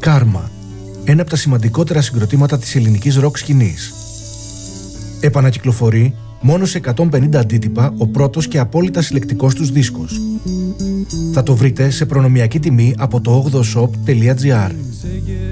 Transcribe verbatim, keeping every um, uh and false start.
Κάρμα, ένα από τα σημαντικότερα συγκροτήματα της ελληνικής ροκ σκηνής. Επανακυκλοφορεί μόνο σε εκατόν πενήντα αντίτυπα ο πρώτος και απόλυτα συλλεκτικός τους δίσκος. Θα το βρείτε σε προνομιακή τιμή από το ογδοο shop τελεία gr.